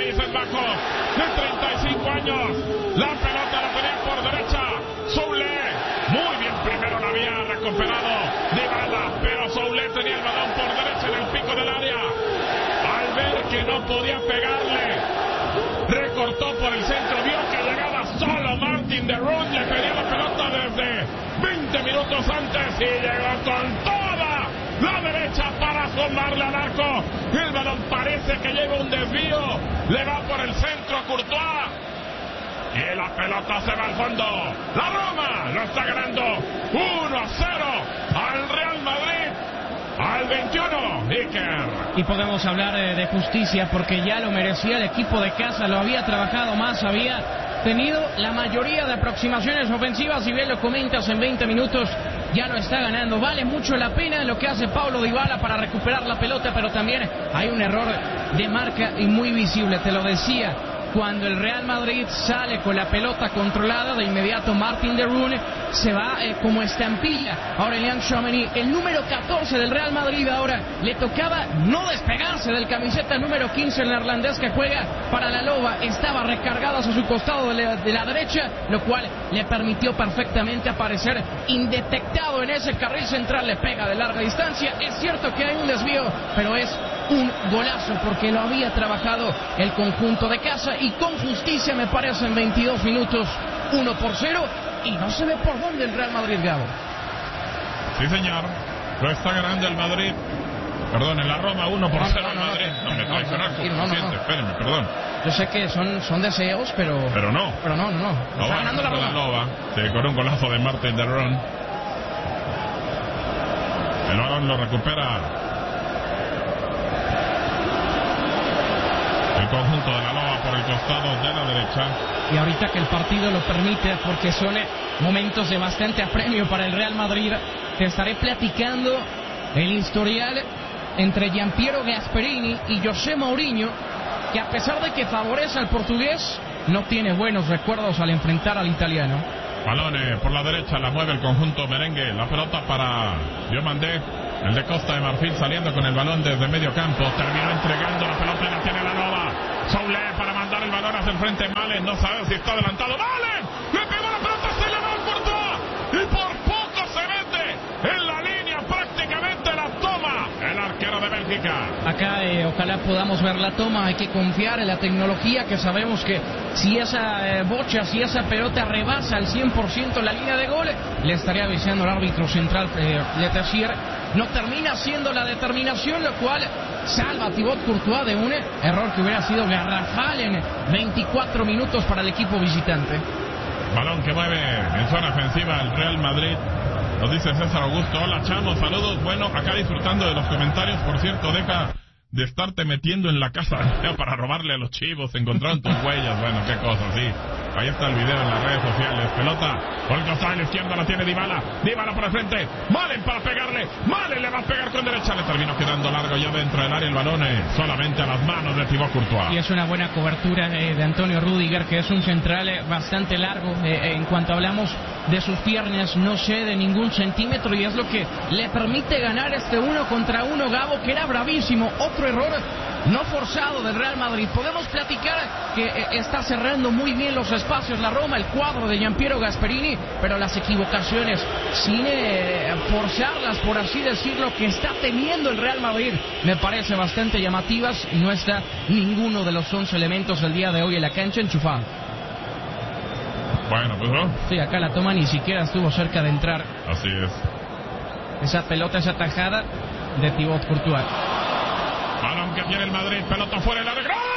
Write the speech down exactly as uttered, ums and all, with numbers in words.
dice el bajo de treinta y cinco años. La pelota la tenía por derecha. Soule, muy bien, primero la había recuperado Dybala, pero Soule tenía el balón por derecha en el pico del área. Al ver que no podía pegarle, recortó por el centro, vio que llegaba solo Martin de Roon, le pedía la pelota desde veinte minutos antes y llegó con toda la derecha para asomarle al arco. El balón parece que lleva un desvío, le va por el centro a Courtois y la pelota se va al fondo. La Roma lo está ganando uno a cero al Real Madrid al veintiuno, Iker. Y podemos hablar eh, de justicia porque ya lo merecía el equipo de casa, lo había trabajado más, había tenido la mayoría de aproximaciones ofensivas. Si bien lo comentas, en veinte minutos ya no está ganando. Vale mucho la pena lo que hace Paulo Dybala para recuperar la pelota, pero también hay un error de marca y muy visible, te lo decía. Cuando el Real Madrid sale con la pelota controlada, de inmediato Martin de Roon se va eh, como estampilla. Aurélien Tchouameni, el número catorce del Real Madrid, ahora le tocaba no despegarse del camiseta número quince, el neerlandés que juega para la Loba. Estaba recargado a su costado de la, de la derecha, lo cual le permitió perfectamente aparecer indetectado en ese carril central. Le pega de larga distancia. Es cierto que hay un desvío, pero es un golazo porque lo había trabajado el conjunto de casa y con justicia, me parece, en veintidós minutos, uno por cero, y no se ve por dónde el Real Madrid, Gabo. Sí, señor, lo está ganando el Madrid, perdón, en la Roma, uno por cero al Madrid. No me traicionar como paciente, espérenme, perdón. Yo sé que son, son deseos, pero... Pero no. Pero no, no, no. Lo está ganando la Roma. Loba, sí, con un golazo de Martin de Roon. El balón lo recupera el conjunto de la Loba por el costado de la derecha. Y ahorita que el partido lo permite, porque son momentos de bastante apremio para el Real Madrid, te estaré platicando el historial entre Gianpiero Gasperini y José Mourinho, que a pesar de que favorece al portugués, no tiene buenos recuerdos al enfrentar al italiano. Balone por la derecha, la mueve el conjunto merengue. La pelota para Diomandé, el de Costa de Marfil, saliendo con el balón desde medio campo. Terminó entregando la pelota y la tiene la Loba. Soule para mandar el balón hacia el frente. Malen no sabe si está adelantado. ¡Malen! Le pegó la pelota, se le va al Courtois y por poco se mete en la línea. Prácticamente la toma el arquero de Bélgica. Acá eh, ojalá podamos ver la toma. Hay que confiar en la tecnología, que sabemos que si esa eh, bocha, si esa pelota rebasa al cien por ciento la línea de gol, le estaría avisando al árbitro central, eh, Letessier. No termina siendo la determinación, lo cual salva a Thibaut Courtois de un error que hubiera sido garrafal en veinticuatro minutos para el equipo visitante. Balón que mueve en zona ofensiva el Real Madrid. Nos dice César Augusto: hola chamos, saludos. Bueno, acá disfrutando de los comentarios. Por cierto, deja de estarte metiendo en la casa para robarle a los chivos. Encontraron tus huellas. Bueno, qué cosa, sí. Ahí está el video en las redes sociales. Pelota por el costado de la izquierda, la tiene Dybala. Dybala por el frente. Malen para pegarle. Malen le va a pegar con derecha. Le terminó quedando largo ya dentro del área el balón. Eh, solamente a las manos de Thibaut Courtois. Y es una buena cobertura eh, de Antonio Rüdiger, que es un central eh, bastante largo. Eh, en cuanto hablamos de sus piernas, no cede ningún centímetro y es lo que le permite ganar este uno contra uno, Gabo, que era bravísimo. Otro error no forzado del Real Madrid. Podemos platicar que eh, está cerrando muy bien los espacios la Roma, el cuadro de Gianpiero Gasperini, pero las equivocaciones sin eh, forzarlas, por así decirlo, que está teniendo el Real Madrid, me parece bastante llamativas, y no está ninguno de los once elementos del día de hoy en la cancha enchufado. Bueno, pues no. Sí, acá la toma ni siquiera estuvo cerca de entrar. Así es. Esa pelota, esa tajada de Thibaut Courtois. Balón que tiene el Madrid, pelota fuera del área.